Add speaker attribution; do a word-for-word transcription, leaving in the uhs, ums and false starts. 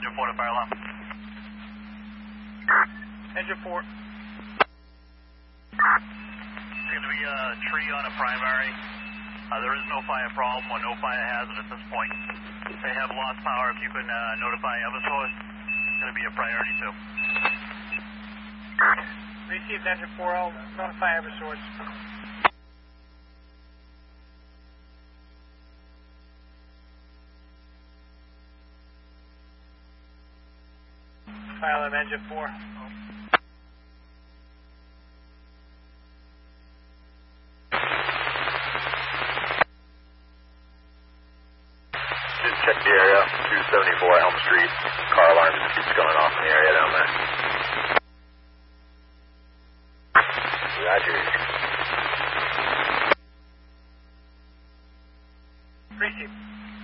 Speaker 1: Engine four to fire alarm.
Speaker 2: Engine four.
Speaker 1: It's going to be a tree on a primary. Uh, there is no fire problem or no fire hazard at this point. They have lost power. If you can uh, notify Eversource, it's going to be a priority too.
Speaker 2: Received engine four oh. Notify Eversource. Fire alarm engine four.
Speaker 3: Check the area, two seventy-four Elm Street. Car alarm just keeps going off in the area down there. Roger.